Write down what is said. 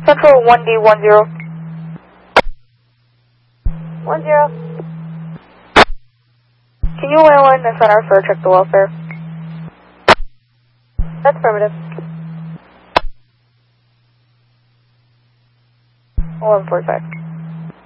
Central 1D10. 10. Can you landline the center for a check the welfare? That's affirmative. 11:45.